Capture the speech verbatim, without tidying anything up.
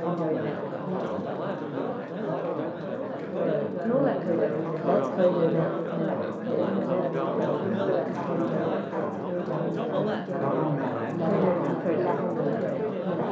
enjoy that. Nó là khởi đầu, that's khởi đầu now. Khởi đầu